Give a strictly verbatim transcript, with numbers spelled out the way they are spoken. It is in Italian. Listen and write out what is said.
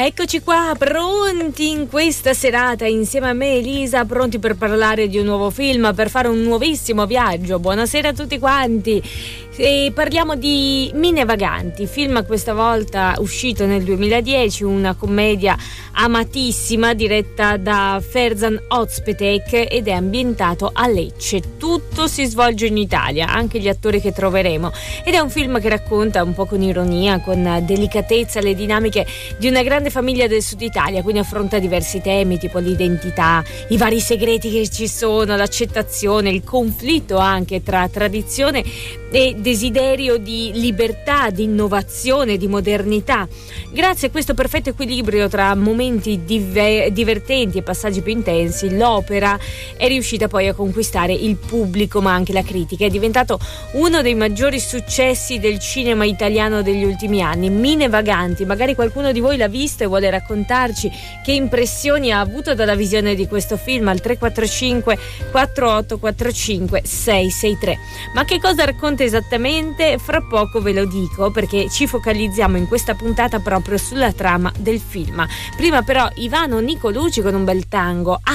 Eccoci qua, pronti in questa serata insieme a me Elisa, pronti per parlare di un nuovo film, per fare un nuovissimo viaggio. Buonasera a tutti quanti. E parliamo di Mine Vaganti, film questa volta uscito nel duemiladieci, una commedia amatissima diretta da Ferzan Özpetek ed è ambientato a Lecce. Tutto si svolge in Italia, anche gli attori che troveremo, ed è un film che racconta un po' con ironia, con delicatezza le dinamiche di una grande famiglia del sud Italia, quindi affronta diversi temi tipo l'identità, i vari segreti che ci sono, l'accettazione, il conflitto anche tra tradizione e desiderio di libertà, di innovazione, di modernità. Grazie a questo perfetto equilibrio tra momenti dive- divertenti e passaggi più intensi, l'opera è riuscita poi a conquistare il pubblico ma anche la critica. È diventato uno dei maggiori successi del cinema italiano degli ultimi anni. Mine Vaganti, magari qualcuno di voi l'ha visto e vuole raccontarci che impressioni ha avuto dalla visione di questo film al tre quattro cinque quattro otto quattro cinque sei sei tre. Ma che cosa racconta esattamente? Fra poco ve lo dico, perché ci focalizziamo in questa puntata proprio sulla trama del film. Prima però Ivano Nicolucci con un bel tango.